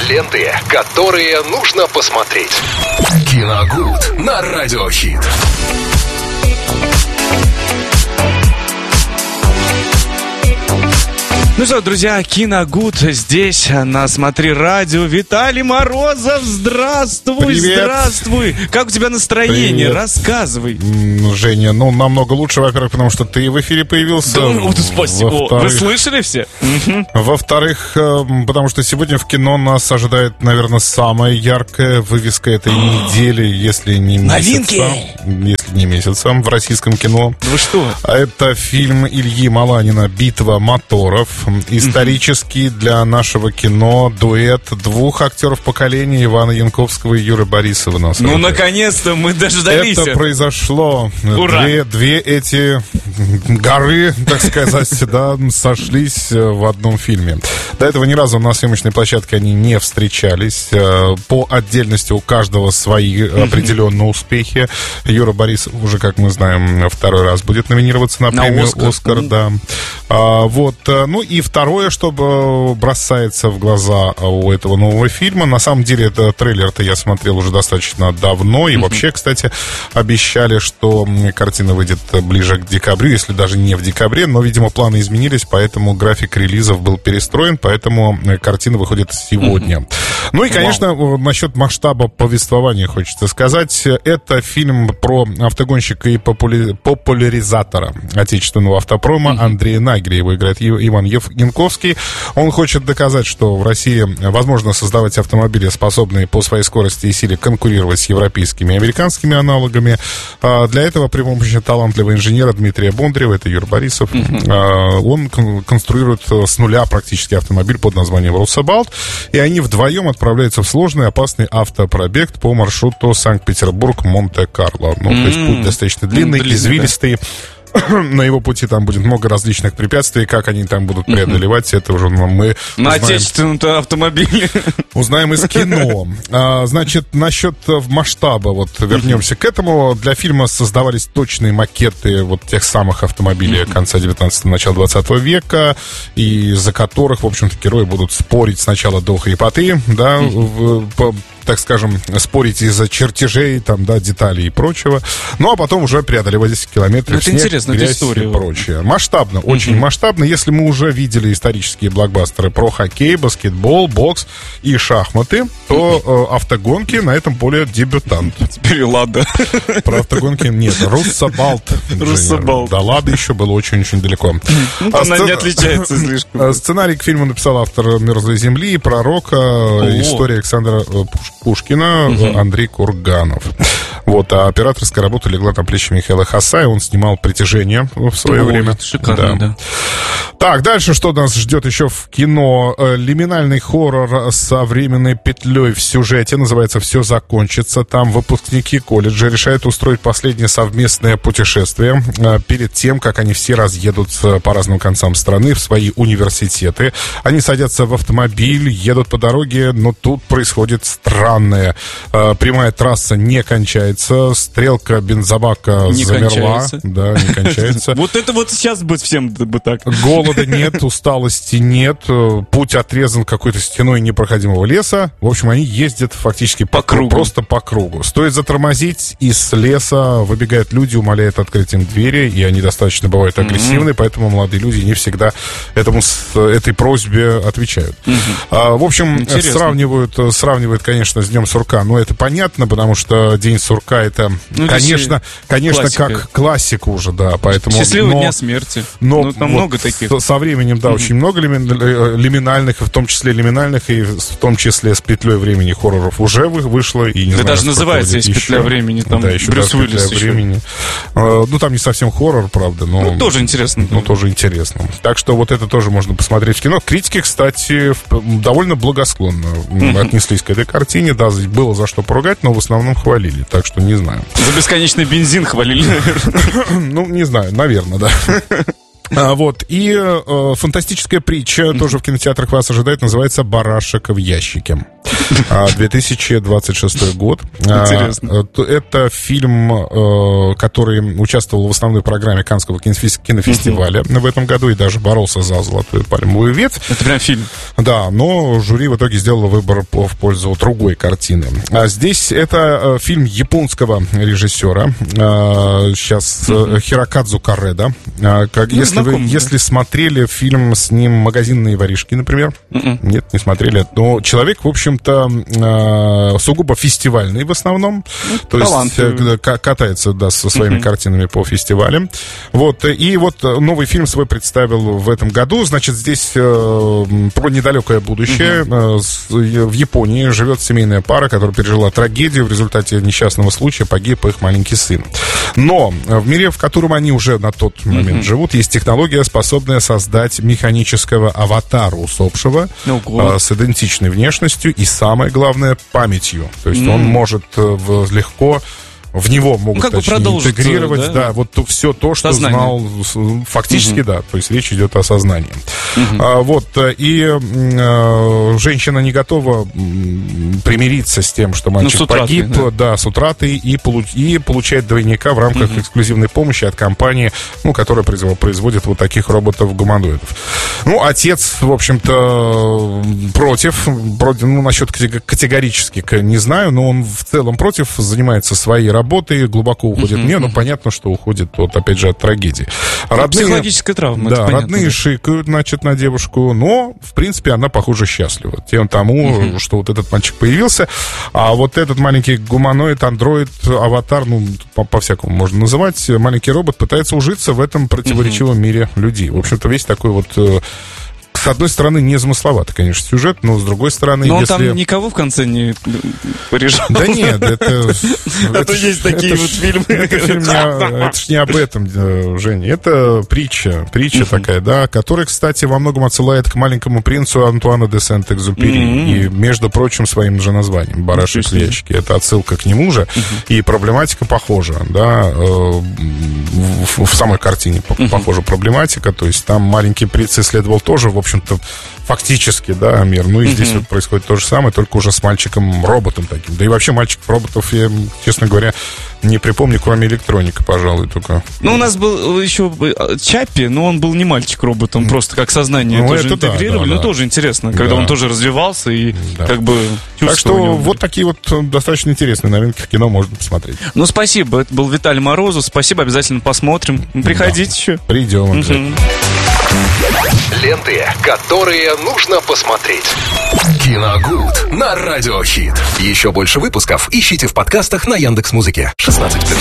ленты, которые нужно посмотреть. Киногуд на Радиохит. Ну что, друзья, Киногуд здесь, на Смотри Радио. Виталий Морозов, здравствуй. Привет. Здравствуй. Как у тебя настроение? Привет. Рассказывай. Женя, намного лучше, во-первых, потому что ты в эфире появился. Спасибо. Вы слышали все? Во-вторых, потому что сегодня в кино нас ожидает, наверное, самая яркая вывеска этой недели, если не месяца. Новинки! Если не месяца в российском кино. Вы что? Это фильм Ильи Маланина «Битва моторов». Исторический для нашего кино дуэт двух актеров поколения, Ивана Янковского и Юры Борисова. Наконец-то мы дождались. Это произошло. Ура! Две эти горы, так сказать, да, сошлись в одном фильме. До этого ни разу на съемочной площадке они не встречались. По отдельности у каждого свои определенные успехи. Юра Борисов уже, как мы знаем, второй раз будет номинироваться на премию «Оскар». Да. Ну и второе, что бросается в глаза у этого нового фильма. На самом деле, это трейлер-то я смотрел уже достаточно давно. И вообще, кстати, обещали, что картина выйдет ближе к декабрю, если даже не в декабре. Но, видимо, планы изменились, поэтому график релизов был перестроен, поэтому картина выходит сегодня. Ну и, конечно, насчет масштаба повествования хочется сказать. Это фильм про автогонщика и популяризатора отечественного автопрома Андрея Нагеля. Его играет Иван Янковский. Он хочет доказать, что в России возможно создавать автомобили, способные по своей скорости и силе конкурировать с европейскими и американскими аналогами. Для этого при помощи талантливого инженера Дмитрия Бондарева, это Юрий Борисов, он конструирует с нуля практически автомобиль под названием «Руссобалт», и они вдвоем отправляются в сложный опасный автопробег по маршруту Санкт-Петербург-Монте-Карло. То есть путь достаточно длинный, извилистый. На его пути там будет много различных препятствий. Как они там будут преодолевать, это уже мы на отечественном-то автомобиле узнаем из кино. Значит, насчет масштаба, вернемся к этому. Для фильма создавались точные макеты тех самых автомобилей конца 19-го, начала 20 века, и за которых, в общем-то, герои будут спорить сначала до хрипоты, да, так скажем, спорить из-за чертежей, там, да, деталей и прочего. Ну, а потом уже преодолевать 10 километров, снег, грязь и прочее. Масштабно, очень масштабно. Если мы уже видели исторические блокбастеры про хоккей, баскетбол, бокс и шахматы, то автогонки на этом поле дебютант. Теперь Лада. Про автогонки нет. Руссобалт. Да, Лада еще было очень-очень далеко. Она не отличается слишком. Сценарий к фильму написал автор «Мерзлой земли», «Пророка», история Александра Пушкина, Андрей Курганов. А операторская работа легла на плечи Михаила Хасая. Он снимал «Притяжение» в свое время. Шикарно, да. Так, дальше что нас ждет еще в кино? Лиминальный хоррор со временной петлей в сюжете. Называется «Все закончится». Там выпускники колледжа решают устроить последнее совместное путешествие перед тем, как они все разъедутся по разным концам страны в свои университеты. Они садятся в автомобиль, едут по дороге, но тут происходит странное. Прямая трасса не кончается. Стрелка бензобака замерла. Да, не кончается. Вот это сейчас бы всем бы так. Голода нет, усталости нет. Путь отрезан какой-то стеной непроходимого леса. В общем, они ездят фактически по кругу. Просто по кругу. Стоит затормозить, из леса выбегают люди, умоляют открыть им двери, и они достаточно бывают агрессивны, поэтому молодые люди не всегда этой просьбе отвечают. В общем, сравнивают, конечно, с Днем сурка. Но это понятно, потому что День сурка это, конечно, как классика уже, да. Поэтому, «Счастливого дня смерти». Но там много таких. Со временем, да, очень много лиминальных, в том числе лиминальных, и в том числе с петлей времени хорроров уже вышло. И не знаю, даже называется «Есть петля времени». Там да, еще Брюс Уиллис времени. Там не совсем хоррор, правда, но... тоже интересно. Тоже интересно. Так что это тоже можно посмотреть в кино. Критики, кстати, довольно благосклонно отнеслись к этой картине. Да, было за что поругать, но в основном хвалили. Так что не знаю. За бесконечный бензин хвалили, наверное. Не знаю, наверное, да. И фантастическая притча тоже в кинотеатрах вас ожидает, называется «Барашек в ящике». 2026 год. Интересно. Это фильм, который участвовал в основной программе Каннского кинофестиваля в этом году и даже боролся за золотую пальмовую ветвь. Это прям фильм. Да, но жюри в итоге сделало выбор в пользу другой картины. А здесь это фильм японского режиссера, сейчас Хирокадзу Кареда. Если смотрели фильм с ним «Магазинные воришки», например, нет, не смотрели. Но человек, в общем-то, сугубо фестивальный в основном. То есть катается, да, со своими картинами по фестивалям. Вот. И вот новый фильм свой представил в этом году. Значит, здесь про недалекое будущее. В Японии живет семейная пара, которая пережила трагедию. В результате несчастного случая погиб их маленький сын. Но в мире, в котором они уже на тот момент живут, есть технология, способная создать механического аватара усопшего с идентичной внешностью и, самое главное, памятью. То есть он может легко... В него могут интегрировать, да, вот все то, что знал, фактически, да, то есть речь идет о сознании. И женщина не готова примириться с тем, что мальчик погиб, с утратой, и получает двойника в рамках эксклюзивной помощи от компании, которая производит вот таких роботов-гуманоидов. Отец, в общем-то, против, насчет категорически не знаю, но он в целом против, занимается своей работой, глубоко уходит в нее, но понятно, что уходит, опять же, от трагедии. Психологическая травма. Да, родные шикают, значит, на девушку, но, в принципе, она, похоже, счастлива тем тому, что вот этот мальчик появился, а вот этот маленький гуманоид, андроид, аватар, по-всякому можно называть, маленький робот пытается ужиться в этом противоречивом мире людей. В общем-то, весь такой вот... С одной стороны, незамысловатый, конечно, сюжет, но с другой стороны... Но он там никого в конце не порежал. Да нет, это... А то есть такие вот фильмы. Это ж не об этом, Женя. Это притча такая, да, которая, кстати, во многом отсылает к «Маленькому принцу» Антуана де Сент-Экзюпери. И, между прочим, своим же названием «Барашек в ящике». Это отсылка к нему же. И проблематика похожа, да. В самой картине похожа проблематика. То есть там маленький принц исследовал тоже, в общем-то, фактически, да, мир. И здесь вот происходит то же самое, только уже с мальчиком-роботом таким. Да и вообще мальчиков-роботов я, честно говоря, не припомню, кроме электроника, пожалуй, только. У нас был еще Чаппи, но он был не мальчик-роботом, просто как сознание тоже интегрировали. Да. Тоже интересно, когда он тоже развивался и как бы чувствовал. Так что вот такие вот достаточно интересные новинки в кино можно посмотреть. Спасибо. Это был Виталий Морозов. Спасибо, обязательно посмотрим. Приходите еще. Придем обязательно. Ленты, которые нужно посмотреть. Киногуд на Радиохит. Еще больше выпусков ищите в подкастах на Яндекс.Музыке. 16+.